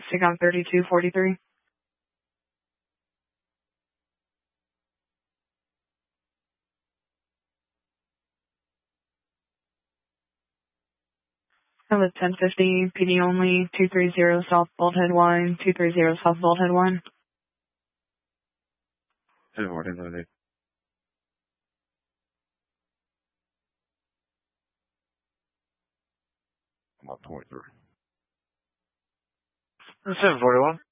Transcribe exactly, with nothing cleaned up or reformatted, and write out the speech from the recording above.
SIGCOM thirty-two forty-three. That was ten fifty, P D only, two three zero South Bolthead one, two three zero South Bolthead one. ten fourteen, Lily. I'm up twenty-three. seven forty-one.